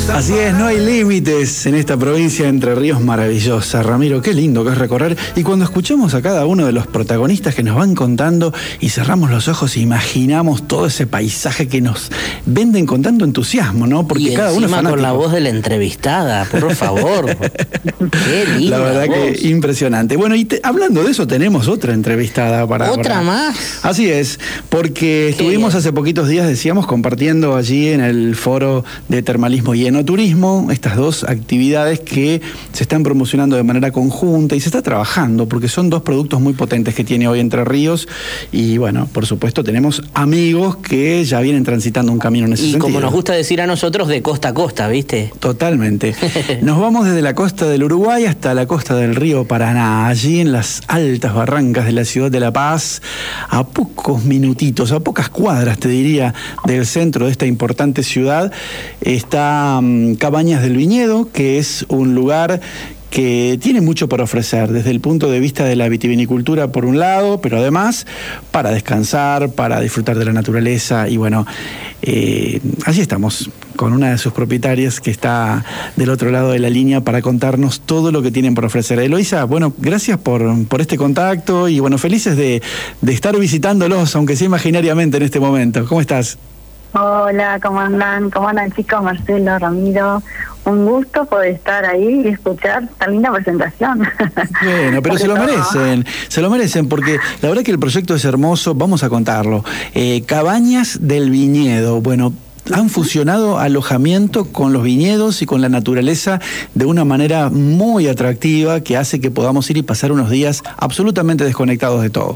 Así es, no hay límites en esta provincia de Entre Ríos maravillosa. Ramiro, qué lindo que es recorrer. Y cuando escuchamos a cada uno de los protagonistas que nos van contando y cerramos los ojos e imaginamos todo ese paisaje que nos venden con tanto entusiasmo, ¿no? Porque y cada uno es fanático. Con la voz de la entrevistada, por favor. Qué linda La verdad voz. que impresionante. Bueno, y hablando de eso, tenemos otra entrevistada para... ¿Otra más? Así es, porque estuvimos hace poquitos días, decíamos, compartiendo allí en el foro de termalismo y enoturismo, estas dos actividades que se están promocionando de manera conjunta y se está trabajando, porque son dos productos muy potentes que tiene hoy Entre Ríos y bueno, por supuesto tenemos amigos que ya vienen transitando un camino en ese sentido. Y como nos gusta decir a nosotros, de costa a costa, ¿viste? Totalmente. Nos vamos desde la costa del Uruguay hasta la costa del río Paraná, allí en las altas barrancas de la ciudad de La Paz, a pocos minutitos, a pocas cuadras, te diría, del centro de esta importante ciudad, está Cabañas del Viñedo, que es un lugar que tiene mucho para ofrecer desde el punto de vista de la vitivinicultura por un lado, pero además para descansar, para disfrutar de la naturaleza y bueno, allí estamos con una de sus propietarias que está del otro lado de la línea para contarnos todo lo que tienen por ofrecer. Eloísa, bueno, gracias por este contacto y bueno, felices de estar visitándolos, aunque sea imaginariamente en este momento. ¿Cómo estás? Hola, ¿cómo andan? ¿Cómo andan, chicos? Marcelo, Ramiro, un gusto poder estar ahí y escuchar tan linda presentación. Bueno, pero se lo merecen porque la verdad que el proyecto es hermoso, vamos a contarlo. Cabañas del Viñedo, bueno, han fusionado alojamiento con los viñedos y con la naturaleza de una manera muy atractiva que hace que podamos ir y pasar unos días absolutamente desconectados de todo.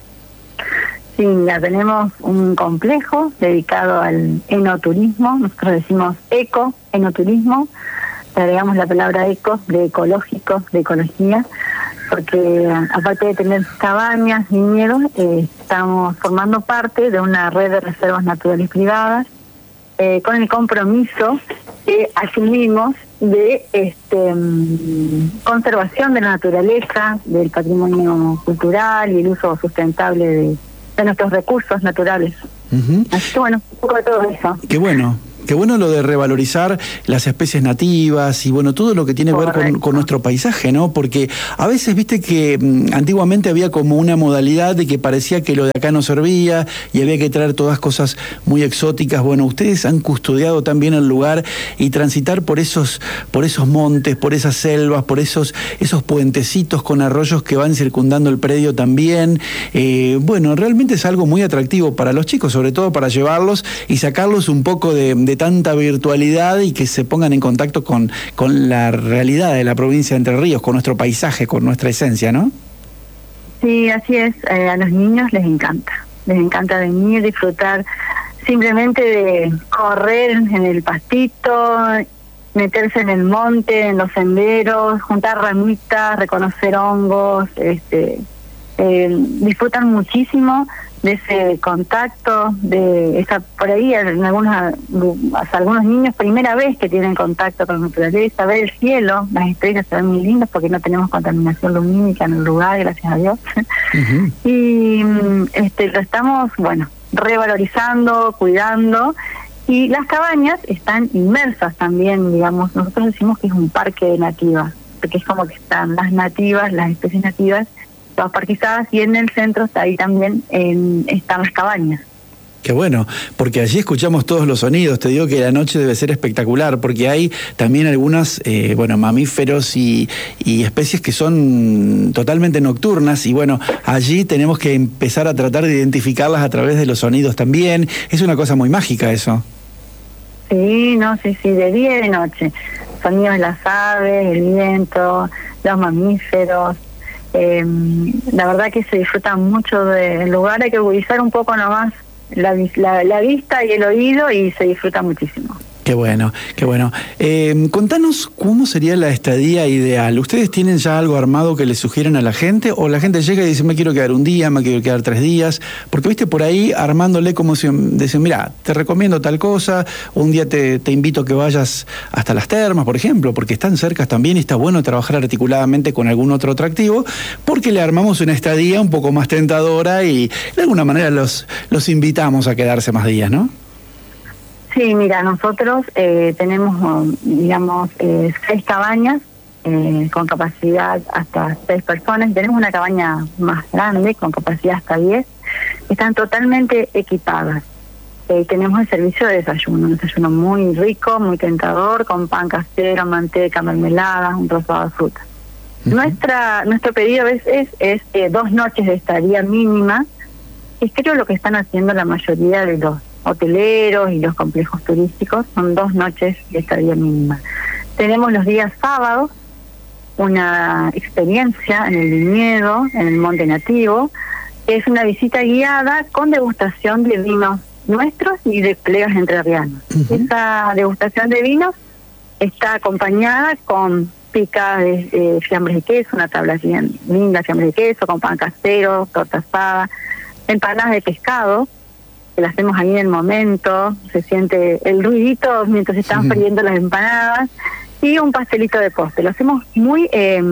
Sí, ya tenemos un complejo dedicado al enoturismo, nosotros decimos enoturismo, le agregamos la palabra eco, de ecológico, de ecología, porque aparte de tener cabañas, viñedos, estamos formando parte de una red de reservas naturales privadas, con el compromiso que asumimos de conservación de la naturaleza, del patrimonio cultural y el uso sustentable de nuestros recursos naturales. Uh-huh. Así que bueno, un poco de todo eso. Qué bueno lo de revalorizar las especies nativas y bueno, todo lo que tiene que ver con nuestro paisaje, ¿no? Porque a veces, viste que antiguamente había como una modalidad de que parecía que lo de acá no servía y había que traer todas cosas muy exóticas. Bueno, ustedes han custodiado también el lugar y transitar por esos montes, por esas selvas, por esos puentecitos con arroyos que van circundando el predio también. Bueno, realmente es algo muy atractivo para los chicos, sobre todo para llevarlos y sacarlos un poco de tanta virtualidad y que se pongan en contacto con la realidad de la provincia de Entre Ríos, con nuestro paisaje, con nuestra esencia, ¿no? Sí, así es. A los niños les encanta venir, disfrutar simplemente de correr en el pastito, meterse en el monte, en los senderos, juntar ramitas, reconocer hongos, disfrutan muchísimo de ese contacto, de esa, por ahí algunos niños primera vez que tienen contacto con la naturaleza, ver el cielo, las estrellas se ven muy lindas porque no tenemos contaminación lumínica en el lugar, gracias a Dios. Uh-huh. Y lo estamos, bueno, revalorizando, cuidando, y las cabañas están inmersas también, digamos, nosotros decimos que es un parque de nativas, porque es como que están las nativas, las especies nativas, todas parquizadas, y en el centro está ahí también están las cabañas. Qué bueno, porque allí escuchamos todos los sonidos. Te digo que la noche debe ser espectacular, porque hay también algunos mamíferos y especies que son totalmente nocturnas, y bueno, allí tenemos que empezar a tratar de identificarlas a través de los sonidos también. Es una cosa muy mágica eso. Sí, de día y de noche. Sonidos de las aves, el viento, los mamíferos. La verdad que se disfruta mucho del lugar, hay que agudizar un poco nomás la vista y el oído y se disfruta muchísimo. Qué bueno, qué bueno. Contanos cómo sería la estadía ideal. ¿Ustedes tienen ya algo armado que le sugieren a la gente? ¿O la gente llega y dice, me quiero quedar un día, me quiero quedar 3 días? Porque viste por ahí armándole como si dicen, mira, te recomiendo tal cosa, un día te invito a que vayas hasta las termas, por ejemplo, porque están cercas también y está bueno trabajar articuladamente con algún otro atractivo, porque le armamos una estadía un poco más tentadora y de alguna manera los invitamos a quedarse más días, ¿no? Sí, mira, nosotros tenemos, digamos, 6 cabañas con capacidad hasta 6 personas. Tenemos una cabaña más grande con capacidad hasta 10. Están totalmente equipadas. Tenemos el servicio de desayuno, un desayuno muy rico, muy tentador, con pan casero, manteca, mermelada, un trozado de fruta. Nuestro pedido a veces es 2 noches de estadía mínima, que es creo lo que están haciendo la mayoría de los hoteleros y los complejos turísticos, son 2 noches de estadía mínima. Tenemos los días sábados una experiencia en el viñedo, en el monte nativo, que es una visita guiada con degustación de vinos nuestros y de colegas entrerrianos. Esa degustación de vinos está acompañada con picas de fiambres de queso, una tabla bien linda, fiambres de queso, con pan casero, torta asada, empanadas de pescado, que las hacemos ahí en el momento, se siente el ruidito mientras están friendo las empanadas, y un pastelito de postre. Lo hacemos muy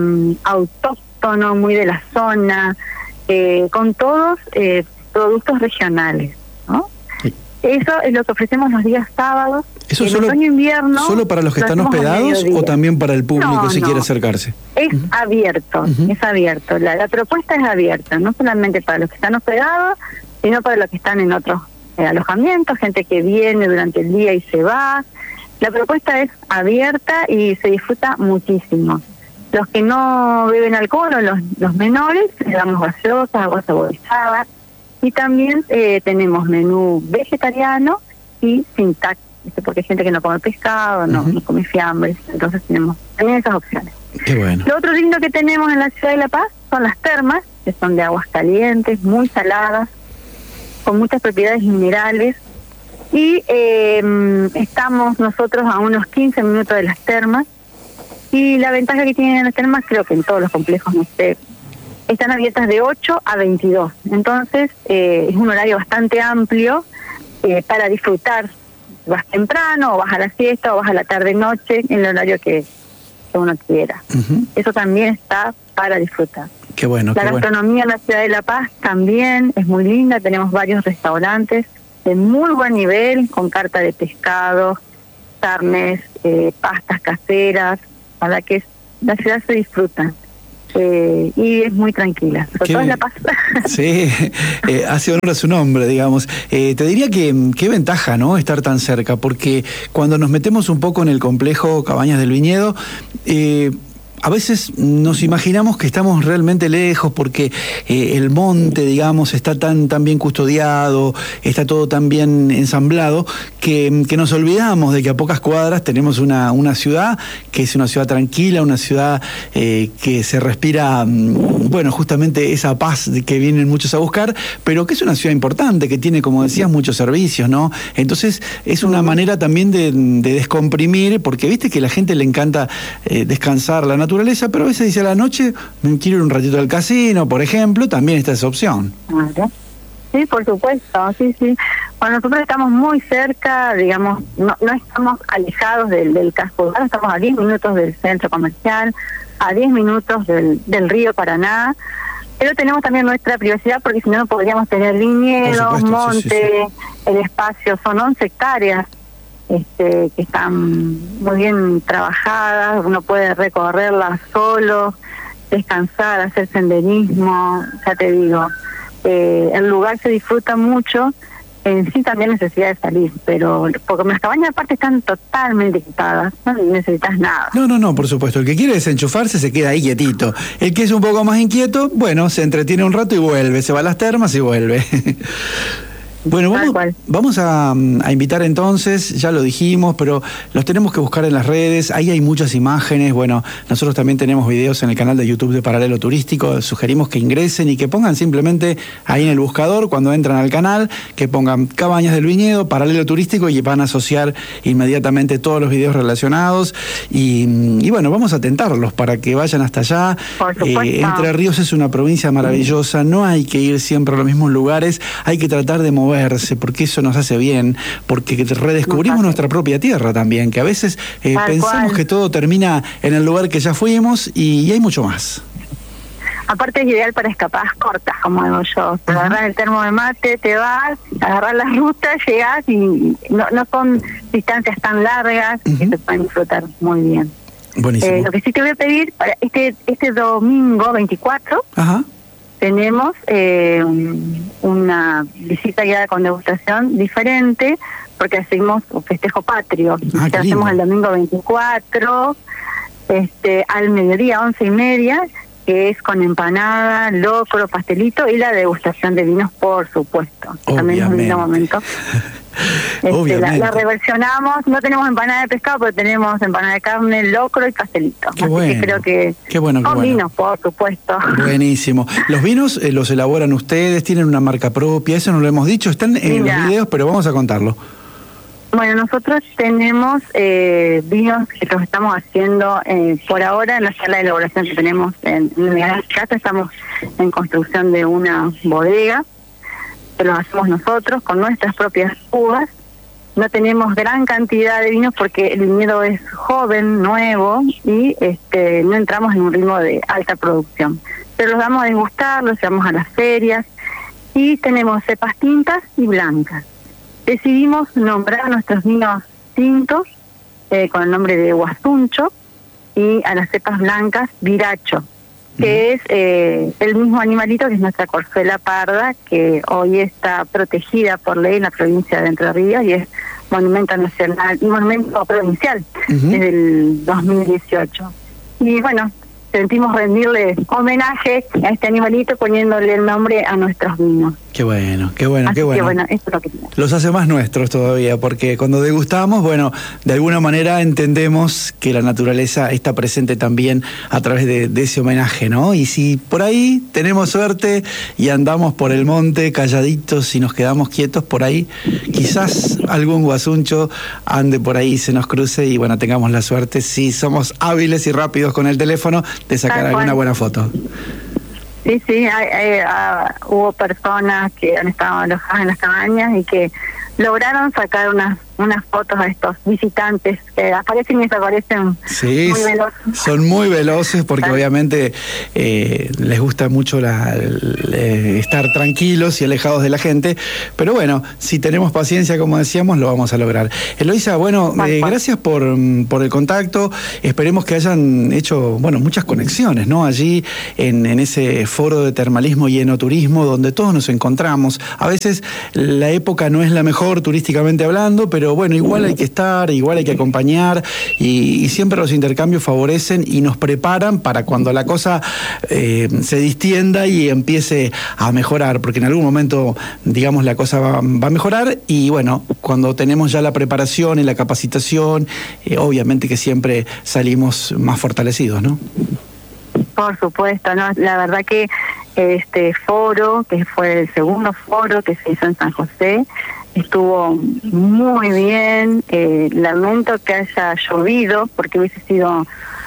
autóctono, muy de la zona, con todos productos regionales, ¿no? Eso es lo que ofrecemos los días sábados. ¿Eso solo para los que están hospedados o también para el público si quiere acercarse? Es abierto, es abierto. La propuesta es abierta, no solamente para los que están hospedados, sino para los que están en otros alojamientos, gente que viene durante el día y se va. La propuesta es abierta y se disfruta muchísimo. Los que no beben alcohol o los menores, le damos gaseosas, agua saborizada. Y también tenemos menú vegetariano y sin TAC, porque hay gente que no come pescado, no come fiambres, entonces tenemos también esas opciones. Qué bueno. Lo otro lindo que tenemos en la ciudad de La Paz son las termas, que son de aguas calientes, muy saladas, con muchas propiedades minerales, y estamos nosotros a unos 15 minutos de las termas, y la ventaja que tienen las termas, creo que en todos los complejos, no sé, están abiertas de 8 a 22, entonces es un horario bastante amplio para disfrutar. Vas temprano, o vas a la siesta, o vas a la tarde-noche, en el horario que uno quiera. Eso también está para disfrutar. Qué bueno. La gastronomía en la ciudad de La Paz también es muy linda, tenemos varios restaurantes de muy buen nivel, con carta de pescado, carnes, pastas caseras, para que la ciudad se disfruta. Y es muy tranquila, sobre todo en La Paz. Sí, hace honor a su nombre, digamos. Te diría que qué ventaja, ¿no?, estar tan cerca, porque cuando nos metemos un poco en el complejo Cabañas del Viñedo, a veces nos imaginamos que estamos realmente lejos porque el monte, digamos, está tan bien custodiado, está todo tan bien ensamblado, que nos olvidamos de que a pocas cuadras tenemos una ciudad que es una ciudad tranquila, una ciudad que se respira, bueno, justamente esa paz que vienen muchos a buscar, pero que es una ciudad importante, que tiene, como decías, muchos servicios, ¿no? Entonces es una manera también de descomprimir, porque viste que a la gente le encanta descansar, la naturaleza, pero a veces dice a la noche, me quiero ir un ratito al casino, por ejemplo, también está esa opción. Sí, por supuesto, sí. Bueno, nosotros estamos muy cerca, digamos, no estamos alejados del casco urbano, estamos a 10 minutos del centro comercial, a 10 minutos del río Paraná, pero tenemos también nuestra privacidad, porque si no podríamos tener viñedos, monte, el espacio, son 11 hectáreas. Que están muy bien trabajadas, uno puede recorrerlas solo, descansar, hacer senderismo, ya te digo, el lugar se disfruta mucho, en sí también necesidad de salir, pero porque las cabañas aparte están totalmente equipadas, no necesitas nada. No, por supuesto, el que quiere desenchufarse se queda ahí quietito, el que es un poco más inquieto, bueno, se entretiene un rato y vuelve, se va a las termas y vuelve. Bueno, vamos a invitar entonces, ya lo dijimos, pero los tenemos que buscar en las redes, ahí hay muchas imágenes, bueno, nosotros también tenemos videos en el canal de YouTube de Paralelo Turístico, sugerimos que ingresen y que pongan simplemente ahí en el buscador, cuando entran al canal, que pongan Cabañas del Viñedo, Paralelo Turístico, y van a asociar inmediatamente todos los videos relacionados, y bueno, vamos a tentarlos para que vayan hasta allá. Entre Ríos es una provincia maravillosa, no hay que ir siempre a los mismos lugares, hay que tratar de moverse, porque eso nos hace bien, porque redescubrimos nuestra propia tierra también, que a veces pensamos que todo termina en el lugar que ya fuimos y hay mucho más. Aparte es ideal para escapadas cortas, como digo yo. Te agarras el termo de mate, te vas, agarras la ruta, llegás y no son distancias tan largas que se pueden disfrutar muy bien. Buenísimo. Lo que sí te voy a pedir, para este domingo 24, Ajá. tenemos una visita guiada con degustación diferente, porque hacemos un festejo patrio. Qué Hacemos lindo. el domingo 24, al mediodía, 11:30, que es con empanada, locro, pastelito y la degustación de vinos, por supuesto. También es un lindo momento. Obviamente. La reversionamos, no tenemos empanada de pescado, pero tenemos empanada de carne, locro y pastelito. Qué Así bueno. que creo que Qué bueno, qué con bueno. vinos, por supuesto. Buenísimo. ¿Los vinos los elaboran ustedes? ¿Tienen una marca propia? Eso no lo hemos dicho. Están en Mira. los videos, pero vamos a contarlo. Bueno, nosotros tenemos vinos que los estamos haciendo por ahora en la sala de elaboración que tenemos en mi casa. Estamos en construcción de una bodega, que los hacemos nosotros con nuestras propias uvas. No tenemos gran cantidad de vinos porque el viñedo es joven, nuevo, y no entramos en un ritmo de alta producción. Pero los damos a degustar, los llevamos a las ferias, y tenemos cepas tintas y blancas. Decidimos nombrar a nuestros vinos tintos con el nombre de Guasuncho, y a las cepas blancas Viracho, que es el mismo animalito que es nuestra corzuela parda, que hoy está protegida por ley en la provincia de Entre Ríos y es monumento nacional y monumento provincial desde el 2018. Y bueno, sentimos rendirle homenaje a este animalito poniéndole el nombre a nuestros vinos. Qué bueno, qué bueno, Así qué bueno. que bueno, eso es lo que tenemos. Los hace más nuestros todavía, porque cuando degustamos, bueno, de alguna manera entendemos que la naturaleza está presente también a través de ese homenaje, ¿no? Y si por ahí tenemos suerte y andamos por el monte calladitos y nos quedamos quietos por ahí, quizás algún guasuncho ande por ahí, se nos cruce y bueno, tengamos la suerte, si somos hábiles y rápidos con el teléfono, de sacar Tal alguna cual. buena foto. Sí, hubo personas que han estado alojadas en las cabañas y que lograron sacar unas fotos a estos visitantes que aparecen y desaparecen Sí, muy veloces. son muy veloces porque obviamente les gusta mucho estar tranquilos y alejados de la gente, pero bueno, si tenemos paciencia, como decíamos, lo vamos a lograr. Eloísa, bueno, gracias por el contacto, esperemos que hayan hecho, bueno, muchas conexiones, ¿no? Allí en ese foro de termalismo y enoturismo donde todos nos encontramos. A veces la época no es la mejor turísticamente hablando, pero bueno, igual hay que estar, igual hay que acompañar y siempre los intercambios favorecen y nos preparan para cuando la cosa se distienda y empiece a mejorar, porque en algún momento, digamos, la cosa va a mejorar y bueno, cuando tenemos ya la preparación y la capacitación, obviamente que siempre salimos más fortalecidos, ¿no? Por supuesto, ¿no? La verdad que este foro, que fue el segundo foro que se hizo en San José, estuvo muy bien. Lamento que haya llovido porque hubiese sido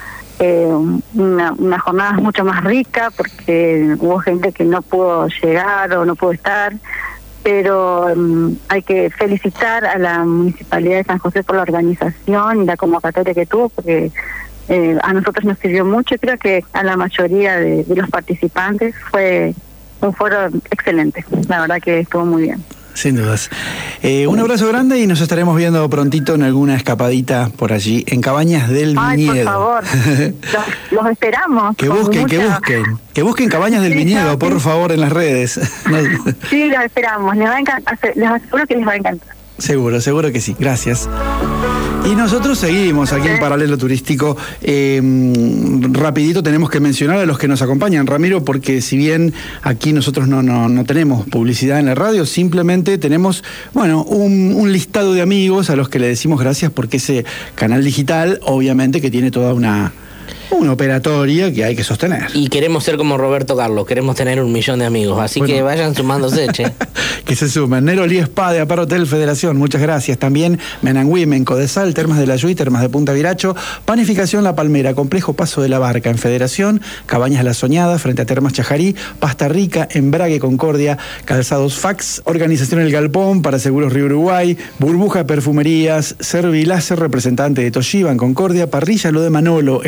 una jornada mucho más rica, porque hubo gente que no pudo llegar o no pudo estar, pero hay que felicitar a la Municipalidad de San José por la organización y la convocatoria que tuvo, porque a nosotros nos sirvió mucho y creo que a la mayoría de los participantes fue un foro excelente. La verdad que estuvo muy bien. Sin dudas. Un abrazo grande y nos estaremos viendo prontito en alguna escapadita por allí, en Cabañas del Viñedo. Por favor, los esperamos. Que busquen Cabañas del Viñedo, por favor, en las redes. Sí, los esperamos, les va a encantar, les aseguro que les va a encantar. Seguro que sí, gracias. Y nosotros seguimos aquí en Paralelo Turístico. Rapidito tenemos que mencionar a los que nos acompañan, Ramiro, porque si bien aquí nosotros no tenemos publicidad en la radio, simplemente tenemos, bueno, un listado de amigos a los que le decimos gracias porque ese canal digital, obviamente que tiene toda una operatoria que hay que sostener. Y queremos ser como Roberto Carlos, queremos tener 1 millón de amigos, así que vayan sumándose, che. Que se sumen. Neroli Spa de Apar Hotel Federación, muchas gracias. También Menangüí, Mencodesal, Termas de la Yui, Termas de Punta Viracho, Panificación La Palmera, Complejo Paso de la Barca en Federación, Cabañas La Soñada, frente a Termas Chajarí, Pasta Rica, Embrague Concordia, Calzados Fax, Organización El Galpón, para Seguros Río Uruguay, Burbuja Perfumerías, Serviláser, representante de Toshiba en Concordia, Parrilla Lo de Manolo, El Ciervo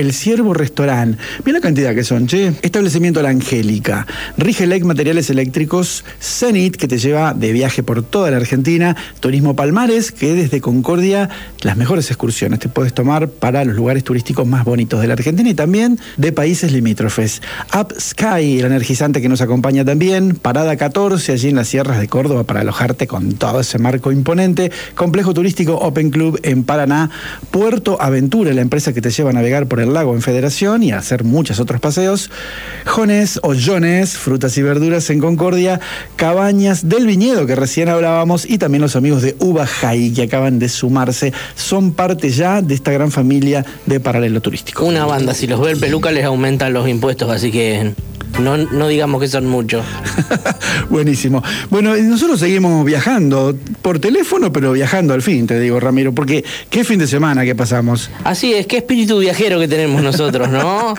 Salvo Restaurant. Mira la cantidad que son, che. Establecimiento La Angélica. Rigelec Materiales Eléctricos. Zenit, que te lleva de viaje por toda la Argentina. Turismo Palmares, que desde Concordia las mejores excursiones te puedes tomar para los lugares turísticos más bonitos de la Argentina y también de países limítrofes. Up Sky, el energizante que nos acompaña también. Parada 14, allí en las sierras de Córdoba para alojarte con todo ese marco imponente. Complejo turístico Open Club en Paraná. Puerto Aventura, la empresa que te lleva a navegar por el lago en Federación y a hacer muchos otros paseos. Jones o Jones, frutas y verduras en Concordia. Cabañas del Viñedo, que recién hablábamos, y también los amigos de Uva Jai, que acaban de sumarse. Son parte ya de esta gran familia de Paralelo Turístico. Una banda, si los ve el Peluca les aumentan los impuestos, así que no digamos que son muchos. Buenísimo. Bueno, nosotros seguimos viajando por teléfono, pero viajando al fin, te digo, Ramiro, porque qué fin de semana que pasamos. Así es, qué espíritu viajero que tenemos nosotros, ¿no?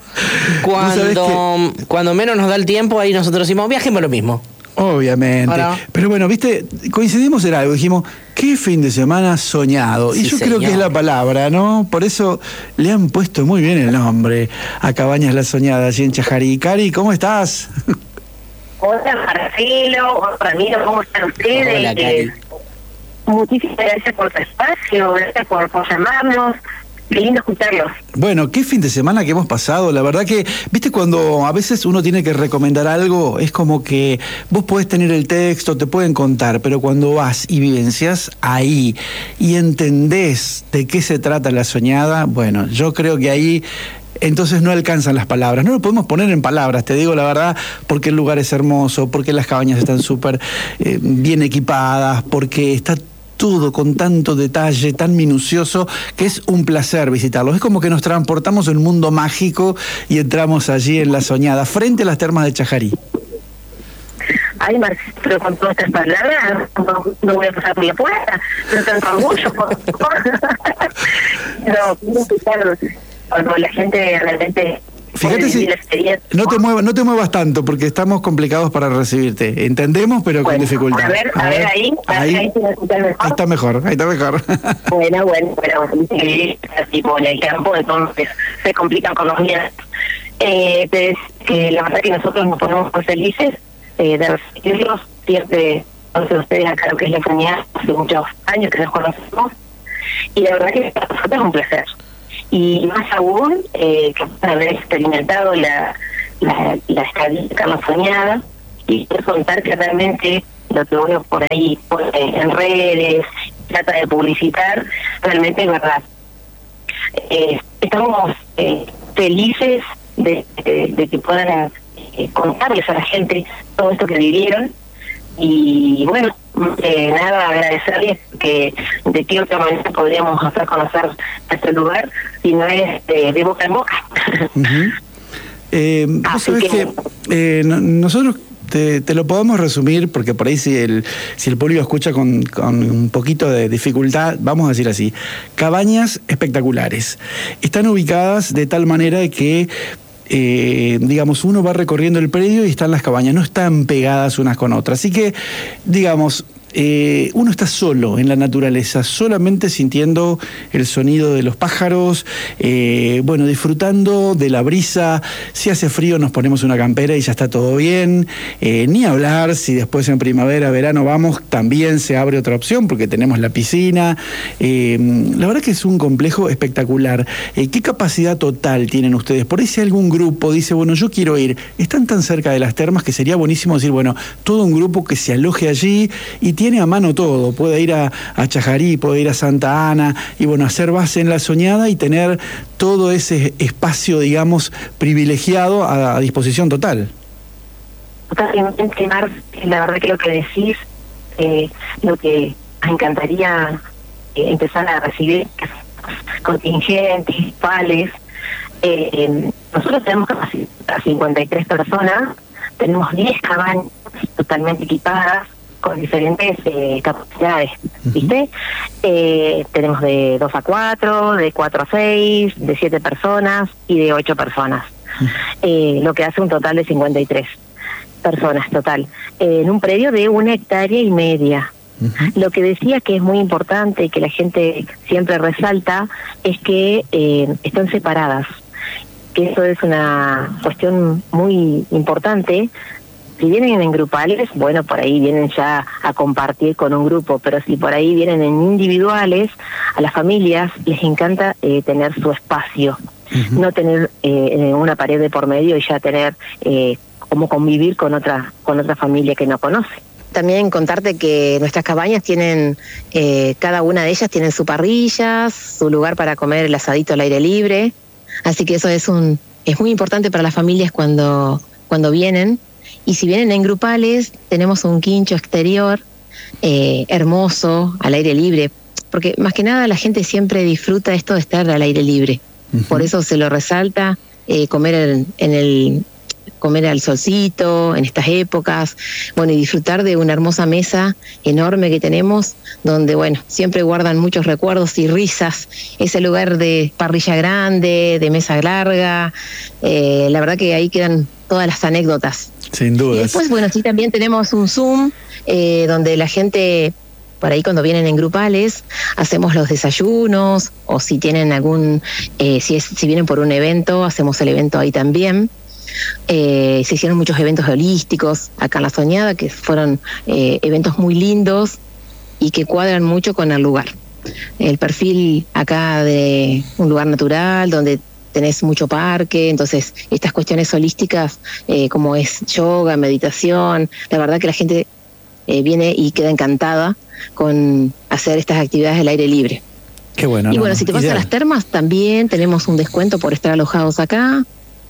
Cuando menos nos da el tiempo, ahí nosotros decimos, viajemos lo mismo. Obviamente. Ahora. Pero bueno, viste, coincidimos en algo, dijimos, qué fin de semana soñado. Sí, y yo señor. creo que es la palabra, ¿no? Por eso le han puesto muy bien el nombre a Cabañas La Soñada, allí en Chajarí. Cari, ¿cómo estás? Hola, Marcelo, Ramiro, ¿cómo están ustedes? Hola, Cari. Muchísimas gracias por tu espacio, gracias por llamarnos. Qué lindo escucharlos. Bueno, qué fin de semana que hemos pasado. La verdad que, viste, cuando a veces uno tiene que recomendar algo, es como que vos podés tener el texto, te pueden contar, pero cuando vas y vivencias ahí y entendés de qué se trata La Soñada, bueno, yo creo que ahí entonces no alcanzan las palabras. No lo podemos poner en palabras, te digo la verdad, porque el lugar es hermoso, porque las cabañas están súper bien equipadas, porque está todo con tanto detalle, tan minucioso, que es un placer visitarlos. Es como que nos transportamos en un mundo mágico y entramos allí en La Soñada, frente a las termas de Chajarí. Ay, Marcelo, pero con todas estas palabras no voy a pasar por la puerta, no tanto orgullo. No, cuando la gente realmente... Fíjate si no te muevas tanto porque estamos complicados para recibirte. Entendemos, pero bueno, con dificultad. A ver, ahí está mejor. Bueno, tipo en el campo, entonces se complican con los miedos. La verdad que nosotros nos ponemos muy felices de recibirlos. Siempre, entonces ustedes acá lo que es La Soñada, hace muchos años que nos conocemos, y la verdad que para nosotros es un placer. Y más aún, que haber experimentado la estadía La Soñada y poder contar que realmente lo que uno por ahí pone en redes, trata de publicitar, realmente es verdad. Estamos felices de que puedan contarles a la gente todo esto que vivieron. Y bueno, nada, agradecerles que de qué otra manera podríamos hacer conocer este lugar si no es de boca en boca. Vos sabés que nosotros te lo podemos resumir, porque por ahí si el público escucha con un poquito de dificultad, vamos a decir así: cabañas espectaculares. Están ubicadas de tal manera que digamos, uno va recorriendo el predio y están las cabañas, no están pegadas unas con otras. Así que, digamos, uno está solo en la naturaleza, solamente sintiendo el sonido de los pájaros, bueno, disfrutando de la brisa. Si hace frío nos ponemos una campera y ya está todo bien. Ni hablar si después en primavera, verano vamos, también se abre otra opción porque tenemos la piscina. La verdad que es un complejo espectacular. ¿Qué capacidad total tienen ustedes? Por ahí si algún grupo dice, bueno, yo quiero ir, están tan cerca de las termas que sería buenísimo decir, bueno, todo un grupo que se aloje allí y tiene a mano todo, puede ir a Chajarí, puede ir a Santa Ana y bueno, hacer base en La Soñada y tener todo ese espacio, digamos, privilegiado a disposición total. Totalmente, Mar, la verdad que lo que decís, lo que me encantaría empezar a recibir contingentes, pales. Nosotros tenemos capacidad para 53 personas, tenemos 10 cabañas totalmente equipadas con diferentes capacidades, ¿viste? Tenemos de 2 a 4, de 4 a 6, de 7 personas y de 8 personas, lo que hace un total de 53 personas total, en un predio de 1,5 hectáreas. Lo que decía que es muy importante y que la gente siempre resalta es que están separadas. que eso es una cuestión muy importante. Si vienen en grupales, bueno, por ahí vienen ya a compartir con un grupo, pero si por ahí vienen en individuales, a las familias les encanta tener su espacio, no tener una pared de por medio y ya tener como convivir con otra familia que no conoce. También contarte que nuestras cabañas tienen, cada una de ellas tienen su parrilla, su lugar para comer el asadito al aire libre, así que eso es muy importante para las familias cuando vienen. Y si vienen en grupales, tenemos un quincho exterior hermoso, al aire libre, porque más que nada la gente siempre disfruta esto de estar al aire libre. Por eso se lo resalta, comer comer al solcito en estas épocas, bueno, y disfrutar de una hermosa mesa enorme que tenemos, donde, bueno, siempre guardan muchos recuerdos y risas, ese lugar de parrilla grande, de mesa larga, la verdad que ahí quedan todas las anécdotas. Sin duda. Y después, bueno, sí, también tenemos un Zoom, donde la gente, por ahí cuando vienen en grupales, hacemos los desayunos, o si tienen si vienen por un evento, hacemos el evento ahí también. Se hicieron muchos eventos holísticos acá en La Soñada, que fueron eventos muy lindos y que cuadran mucho con el lugar. El perfil acá de un lugar natural, donde tenés mucho parque, entonces estas cuestiones holísticas, como es yoga, meditación, la verdad que la gente viene y queda encantada con hacer estas actividades al aire libre. Qué bueno. Y bueno, si te vas a las termas, también tenemos un descuento por estar alojados acá.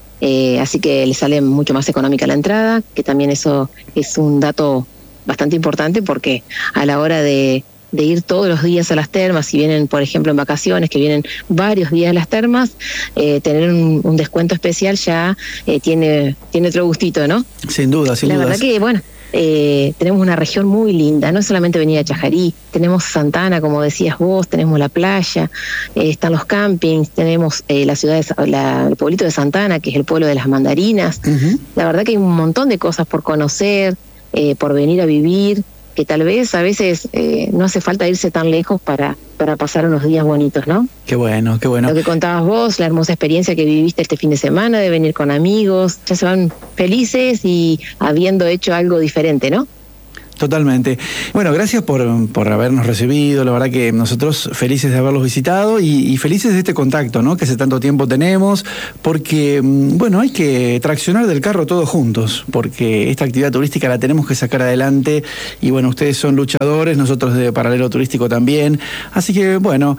Así que le sale mucho más económica la entrada, que también eso es un dato bastante importante, porque a la hora de ir todos los días a las termas, si vienen, por ejemplo, en vacaciones, que vienen varios días a las termas, tener un descuento especial ya tiene otro gustito, ¿no? Sin duda, sin duda. La verdad que, bueno, tenemos una región muy linda, no es solamente venir a Chajarí, tenemos Santa Ana, como decías vos, tenemos la playa, están los campings, tenemos la ciudad el pueblito de Santa Ana, que es el pueblo de las mandarinas. La verdad que hay un montón de cosas por conocer, por venir a vivir, que tal vez a veces no hace falta irse tan lejos para pasar unos días bonitos, ¿no? Qué bueno, qué bueno. Lo que contabas vos, la hermosa experiencia que viviste este fin de semana, de venir con amigos, ya se van felices y habiendo hecho algo diferente, ¿no? Totalmente. Bueno, gracias por habernos recibido, la verdad que nosotros felices de haberlos visitado y felices de este contacto, ¿no?, que hace tanto tiempo tenemos, porque, bueno, hay que traccionar del carro todos juntos, porque esta actividad turística la tenemos que sacar adelante y, bueno, ustedes son luchadores, nosotros de Paralelo Turístico también, así que, bueno,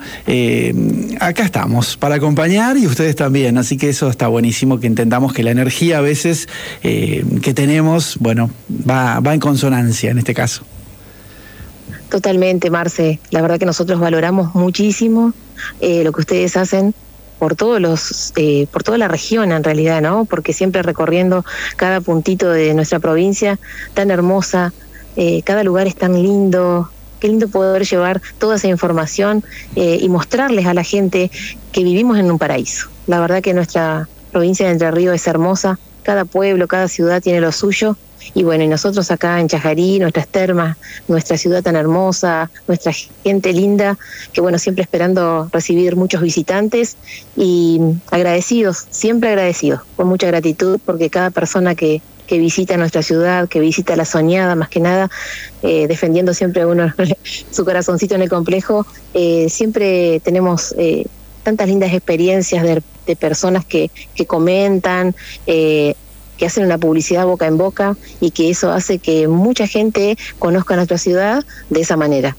acá estamos para acompañar y ustedes también, así que eso está buenísimo, que entendamos que la energía a veces que tenemos, bueno, va en consonancia en este caso. Totalmente, Marce. La verdad que nosotros valoramos muchísimo lo que ustedes hacen por toda la región en realidad, ¿no? Porque siempre recorriendo cada puntito de nuestra provincia tan hermosa, cada lugar es tan lindo. Qué lindo poder llevar toda esa información y mostrarles a la gente que vivimos en un paraíso. La verdad que nuestra provincia de Entre Ríos es hermosa, cada pueblo, cada ciudad tiene lo suyo. Y bueno, y nosotros acá en Chajarí, nuestras termas, nuestra ciudad tan hermosa, nuestra gente linda, que bueno, siempre esperando recibir muchos visitantes y agradecidos, siempre agradecidos, con mucha gratitud, porque cada persona que visita nuestra ciudad, que visita La Soñada, más que nada, defendiendo siempre uno su corazoncito en el complejo, siempre tenemos tantas lindas experiencias de personas que comentan, que hacen una publicidad boca en boca y que eso hace que mucha gente conozca nuestra ciudad de esa manera,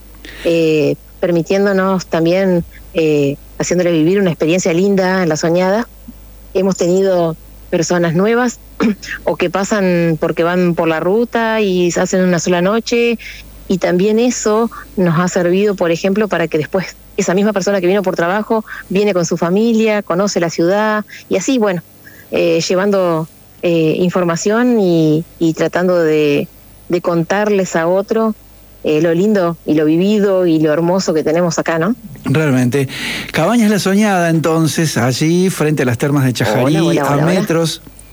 permitiéndonos también, haciéndole vivir una experiencia linda en La Soñada. Hemos tenido personas nuevas o que pasan porque van por la ruta y hacen una sola noche, y también eso nos ha servido, por ejemplo, para que después esa misma persona que vino por trabajo viene con su familia, conoce la ciudad y así, bueno, llevando información y tratando de contarles a otro lo lindo y lo vivido y lo hermoso que tenemos acá, ¿no? Realmente. Cabañas La Soñada, entonces, allí frente a las termas de Chajarí, hola. metros.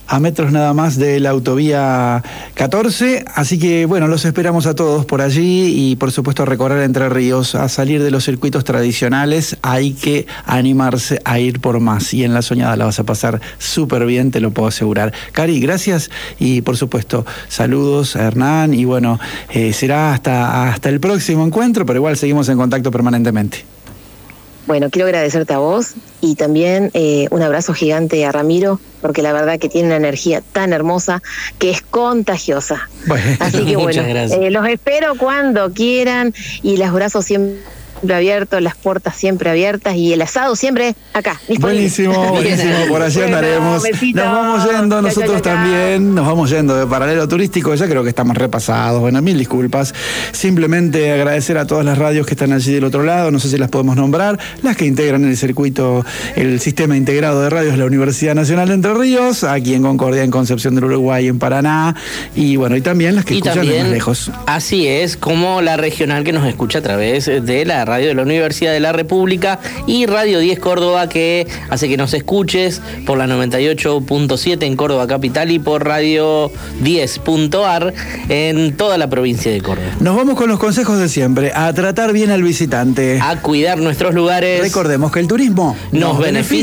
a metros nada más de la autovía 14, así que bueno, los esperamos a todos por allí y por supuesto a recorrer Entre Ríos, a salir de los circuitos tradicionales. Hay que animarse a ir por más y en La Soñada la vas a pasar súper bien, te lo puedo asegurar. Cari, gracias y por supuesto saludos a Hernán y bueno, será hasta el próximo encuentro, pero igual seguimos en contacto permanentemente. Bueno, quiero agradecerte a vos y también un abrazo gigante a Ramiro, porque la verdad que tiene una energía tan hermosa que es contagiosa. Bueno, así que bueno, los espero cuando quieran y los brazos siempre abiertos, las puertas siempre abiertas y el asado siempre acá, disponible. Buenísimo, por allí andaremos. Nos vamos yendo, nosotros también, nos vamos yendo de Paralelo Turístico, ya creo que estamos repasados, bueno, mil disculpas. Simplemente agradecer a todas las radios que están allí del otro lado, no sé si las podemos nombrar, las que integran el circuito, el sistema integrado de radios de la Universidad Nacional de Entre Ríos, aquí en Concordia, en Concepción del Uruguay, en Paraná, y bueno, y también las que escuchan más lejos. Así es, como la regional que nos escucha a través de la radio de la Universidad de la República y Radio 10 Córdoba, que hace que nos escuches por la 98.7 en Córdoba Capital y por Radio 10.ar en toda la provincia de Córdoba. Nos vamos con los consejos de siempre, a tratar bien al visitante, a cuidar nuestros lugares. Recordemos que el turismo nos beneficia.